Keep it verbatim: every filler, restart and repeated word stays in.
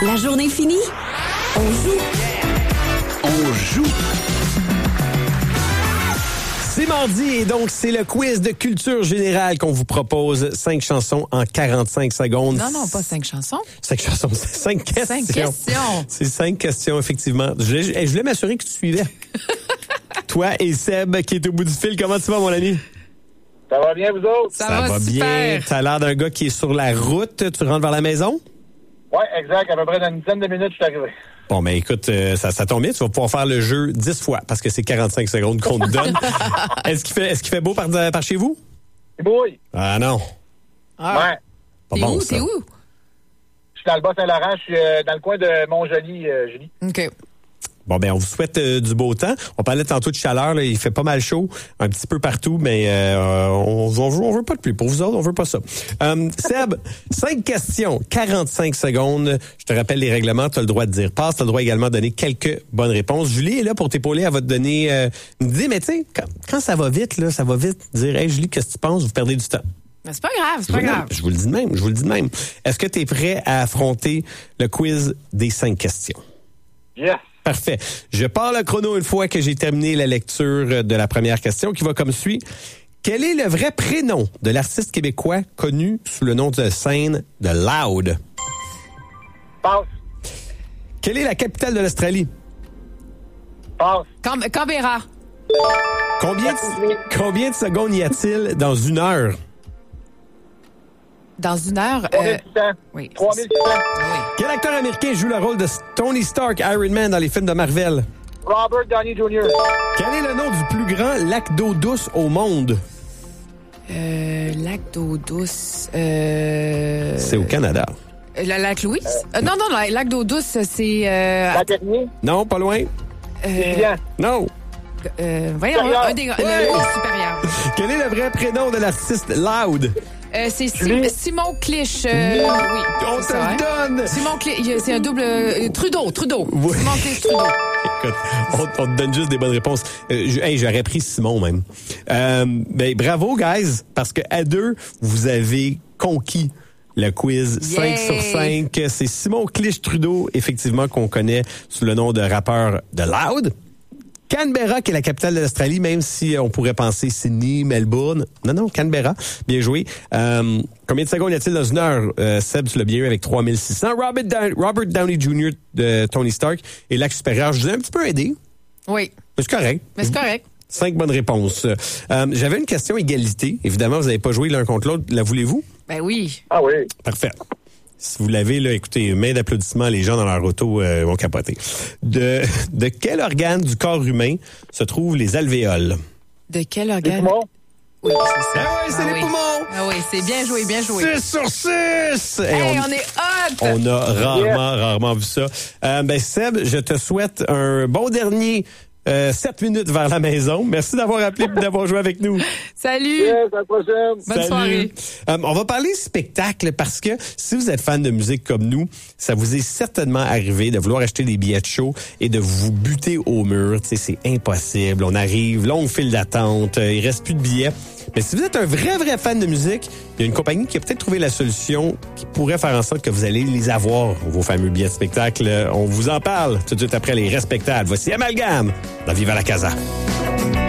La journée finie, on joue. On joue. C'est mardi et donc c'est le quiz de culture générale qu'on vous propose. Cinq chansons en quarante-cinq secondes. Non, non, pas cinq chansons. Cinq chansons, c'est cinq questions. Cinq questions. C'est cinq questions, effectivement. Je, je, je voulais m'assurer que tu suivais. Toi et Seb, qui est au bout du fil, comment tu vas, mon ami? Ça va bien, vous autres? Ça, Ça va, va super. bien. T'as l'air d'un gars qui est sur la route. Tu rentres vers la maison? Oui, exact. À peu près dans une dizaine de minutes, je suis arrivé. Bon, ben écoute, euh, ça, ça tombe bien. Tu vas pouvoir faire le jeu dix fois parce que c'est quarante-cinq secondes qu'on te donne. Est-ce qu'il fait, est-ce qu'il fait beau par, par chez vous? C'est beau, oui. Ah non. Ah. Ouais. Pas T'es bon, où? ça. T'es où? Je suis dans le Bas-Saint-Laurent. Je suis euh, dans le coin de Montjoli, euh, Julie. OK. Bon, ben on vous souhaite euh, du beau temps. On parlait tantôt de chaleur. Là, il fait pas mal chaud, un petit peu partout, mais euh, on, on, veut, on veut pas de pluie. Pour vous autres, on veut pas ça. Euh, Seb, cinq questions, quarante-cinq secondes. Je te rappelle les règlements. Tu as le droit de dire passe. Tu as le droit également de donner quelques bonnes réponses. Julie est là pour t'épauler. Elle va te donner euh, une idée. Mais tu sais, quand, quand ça va vite, là, ça va vite. Dire, hey Julie, qu'est-ce que tu penses? Vous perdez du temps. Mais c'est pas grave, c'est pas Je, grave. je vous le dis de même. Je vous le dis de même. Est-ce que tu es prêt à affronter le quiz des cinq questions? Yes. Parfait. Je pars le chrono une fois que j'ai terminé la lecture de la première question qui va comme suit. Quel est le vrai prénom de l'artiste québécois connu sous le nom de scène de Loud? Passe. Quelle est la capitale de l'Australie? Passe. Cam- Canberra. Combien de, combien de secondes y a-t-il dans une heure? Dans une heure. trois Euh, mille six cents. oui. trois mille six cents. oui. Quel acteur américain joue le rôle de Tony Stark, Iron Man dans les films de Marvel? Robert Downey junior Quel est le nom du plus grand lac d'eau douce au monde? Euh, lac d'eau douce. Euh... C'est au Canada. Le lac Louise? Euh, non, non, le lac d'eau douce, c'est. Euh, La dernière. Non, pas loin. euh, Julien. Non. euh, voyons, Supérieur. un des grands. Ouais. Le Louis supérieur. Quel est le vrai prénom de l'artiste Loud? Euh, c'est Sim- Julie. Simon Clich. Euh, oui. On c'est te ça, hein? le donne! Simon Clich. il y a- C'est un double. euh, Trudeau, Trudeau. Oui. Simon Clich, Trudeau. Écoute, on, on te donne juste des bonnes réponses. Euh, je- hey, j'aurais pris Simon même. Euh, ben, bravo, guys, parce que à deux, vous avez conquis le quiz cinq Yay! sur cinq. C'est Simon Clich-Trudeau, effectivement, qu'on connaît sous le nom de rappeur de Loud. Canberra, qui est la capitale de l'Australie, même si on pourrait penser Sydney, Melbourne. Non, non, Canberra. Bien joué. Euh, combien de secondes y a-t-il dans une heure? Euh, Seb, tu l'as bien eu avec trois mille six cents. Robert, Down- Robert Downey junior de Tony Stark et lac supérieur. Je vous ai un petit peu aidé. Oui. Mais c'est correct. Mais c'est correct. Cinq bonnes réponses. Euh, j'avais une question égalité. Évidemment, vous n'avez pas joué l'un contre l'autre. La voulez-vous? Ben oui. Ah oui. Parfait. Si vous l'avez, là, écoutez, main d'applaudissements, les gens dans leur auto euh, vont capoter. De, de quel organe du corps humain se trouvent les alvéoles? De quel Les organe? poumons. Oui, c'est ça. Ah oui, c'est les oui. poumons! Ah oui, c'est bien joué, bien joué. six sur six! Et Hey, on, on est hot! on a rarement, Yeah. rarement vu ça. Euh, ben, Seb, je te souhaite un bon dernier euh, sept minutes vers la maison. Merci d'avoir appelé et d'avoir joué avec nous. Salut! Yes, à la prochaine. Bonne Salut. soirée. Euh, on va parler spectacle parce que si vous êtes fan de musique comme nous, ça vous est certainement arrivé de vouloir acheter des billets de show et de vous buter au mur. Tu sais, c'est impossible. On arrive, longue file d'attente, euh, il reste plus de billets. Mais si vous êtes un vrai, vrai fan de musique, il y a une compagnie qui a peut-être trouvé la solution qui pourrait faire en sorte que vous allez les avoir, vos fameux billets de spectacle. On vous en parle tout de suite après les respectables. Voici Amalgame dans Viva la Casa.